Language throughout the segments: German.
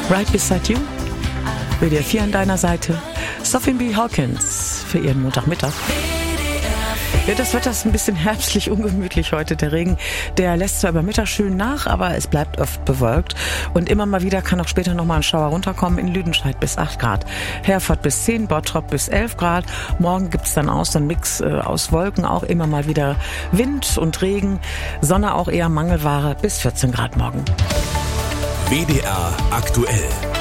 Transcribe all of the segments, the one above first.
Right Beside You, WDR 4 an deiner Seite, Sophie B. Hawkins für ihren Montagmittag. Ja, das Wetter ist ein bisschen herbstlich ungemütlich heute. Der Regen, der lässt zwar über Mittag schön nach, aber es bleibt oft bewölkt. Und immer mal wieder kann auch später nochmal ein Schauer runterkommen. In Lüdenscheid bis 8 Grad, Herford bis 10, Bottrop bis 11 Grad. Morgen gibt's dann auch so einen Mix aus Wolken, auch immer mal wieder Wind und Regen. Sonne auch eher Mangelware, bis 14 Grad morgen. WDR aktuell.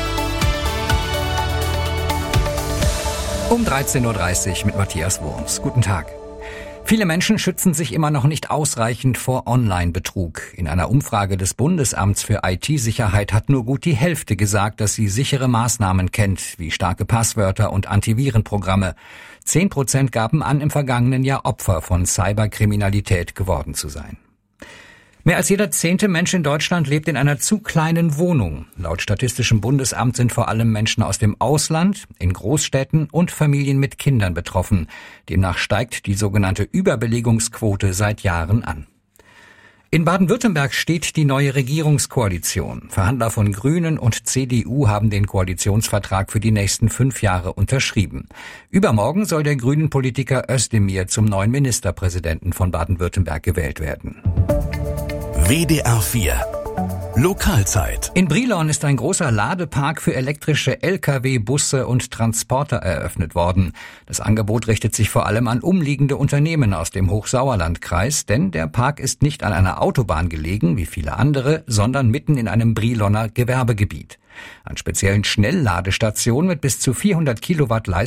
Um 13.30 Uhr mit Matthias Wurms. Guten Tag. Viele Menschen schützen sich immer noch nicht ausreichend vor Online-Betrug. In einer Umfrage des Bundesamts für IT-Sicherheit hat nur gut die Hälfte gesagt, dass sie sichere Maßnahmen kennt, wie starke Passwörter und Antivirenprogramme. 10% gaben an, im vergangenen Jahr Opfer von Cyberkriminalität geworden zu sein. Mehr als jeder 10. Mensch in Deutschland lebt in einer zu kleinen Wohnung. Laut Statistischem Bundesamt sind vor allem Menschen aus dem Ausland, in Großstädten und Familien mit Kindern betroffen. Demnach steigt die sogenannte Überbelegungsquote seit Jahren an. In Baden-Württemberg steht die neue Regierungskoalition. Verhandler von Grünen und CDU haben den Koalitionsvertrag für die nächsten 5 Jahre unterschrieben. Übermorgen soll der Grünen-Politiker Özdemir zum neuen Ministerpräsidenten von Baden-Württemberg gewählt werden. WDR 4 Lokalzeit. In Brilon ist ein großer Ladepark für elektrische Lkw, Busse und Transporter eröffnet worden. Das Angebot richtet sich vor allem an umliegende Unternehmen aus dem Hochsauerlandkreis, denn der Park ist nicht an einer Autobahn gelegen, wie viele andere, sondern mitten in einem Briloner Gewerbegebiet. An speziellen Schnellladestationen mit bis zu 400 Kilowatt Leistung